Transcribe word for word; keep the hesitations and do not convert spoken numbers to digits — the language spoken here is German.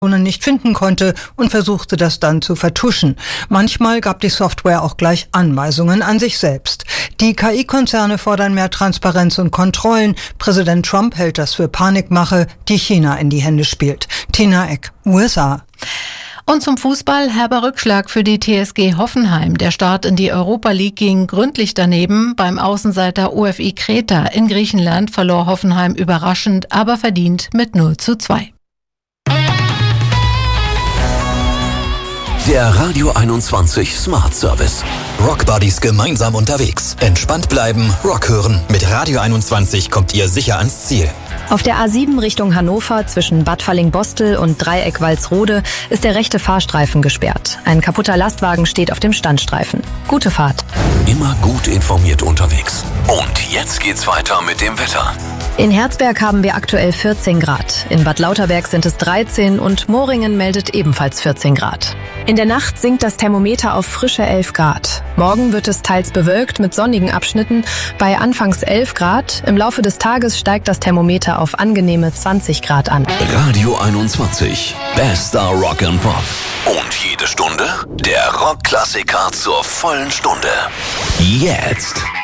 nicht finden konnte und versuchte das dann zu vertuschen. Manchmal gab die Software auch gleich Anweisungen an sich selbst. Die K I-Konzerne fordern mehr Transparenz und Kontrollen. Präsident Trump hält das für Panikmache, die China in die Hände spielt. Tina Eck, U S A. Und zum Fußball herber Rückschlag für die T S G Hoffenheim. Der Start in die Europa League ging gründlich daneben. Beim Außenseiter O F I Kreta in Griechenland verlor Hoffenheim überraschend, aber verdient mit null zu zwei. Der Radio einundzwanzig Smart Service. Rock Buddies gemeinsam unterwegs. Entspannt bleiben, Rock hören. Mit Radio einundzwanzig kommt ihr sicher ans Ziel. Auf der A sieben Richtung Hannover zwischen Bad Falling-Bostel und Dreieck Walsrode ist der rechte Fahrstreifen gesperrt. Ein kaputter Lastwagen steht auf dem Standstreifen. Gute Fahrt. Immer gut informiert unterwegs. Und jetzt geht's weiter mit dem Wetter. In Herzberg haben wir aktuell vierzehn Grad. In Bad Lauterberg sind es dreizehn und Moringen meldet ebenfalls vierzehn Grad. In der Nacht sinkt das Thermometer auf frische elf Grad. Morgen wird es teils bewölkt mit sonnigen Abschnitten bei anfangs elf Grad. Im Laufe des Tages steigt das Thermometer auf angenehme zwanzig Grad an. Radio einundzwanzig. Bester Rock and Pop. Und jede Stunde der Rockklassiker zur vollen Stunde. Jetzt.